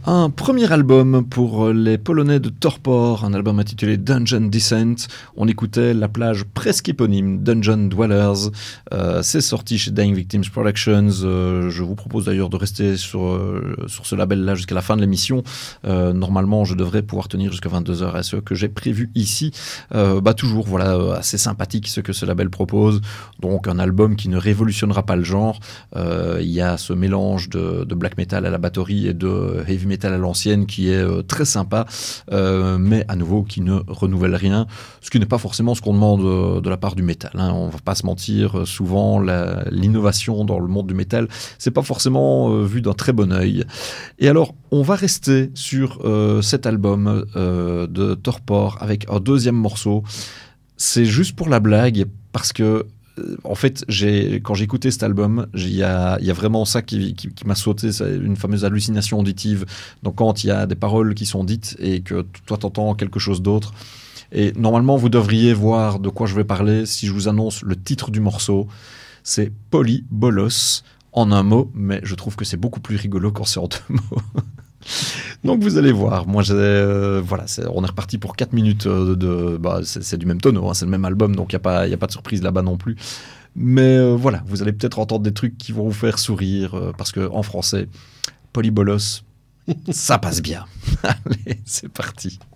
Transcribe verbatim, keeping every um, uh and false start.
Un premier album pour les Polonais de Torpor, un album intitulé Dungeon Descent. On écoutait la plage presque éponyme, Dungeon Dwellers. Euh, c'est sorti chez Dying Victims Productions. Euh, je vous propose d'ailleurs de rester sur, euh, sur ce label-là jusqu'à la fin de l'émission. Euh, normalement, je devrais pouvoir tenir jusqu'à vingt-deux heures à ce que j'ai prévu ici. Euh, bah toujours, voilà, assez sympathique ce que ce label propose. Donc un album qui ne révolutionnera pas le genre. Euh, il y a ce mélange de, de black metal à la batterie et de heavy metal à l'ancienne qui est euh, très sympa, euh, mais à nouveau qui ne renouvelle rien, ce qui n'est pas forcément ce qu'on demande euh, de la part du métal. Hein. On va pas se mentir, souvent la, l'innovation dans le monde du métal, c'est pas forcément euh, vu d'un très bon œil. Et alors, on va rester sur euh, cet album euh, de Torpor avec un deuxième morceau. C'est juste pour la blague, parce que en fait, j'ai, quand j'ai écouté cet album, il y a, y a vraiment ça qui, qui, qui m'a sauté, c'est une fameuse hallucination auditive. Donc quand il y a des paroles qui sont dites et que toi t'entends quelque chose d'autre, et normalement vous devriez voir de quoi je vais parler si je vous annonce le titre du morceau, c'est Polybolos en un mot, mais je trouve que c'est beaucoup plus rigolo quand c'est en deux mots. Donc vous allez voir, moi j'ai, euh, voilà, c'est, on est reparti pour quatre minutes de, de bah, c'est, c'est du même tonneau, hein, c'est le même album, donc il n'y a pas, y a pas de surprise là-bas non plus. Mais euh, voilà, vous allez peut-être entendre des trucs qui vont vous faire sourire, euh, parce qu'en français, Polybolos, ça passe bien. Allez, c'est parti.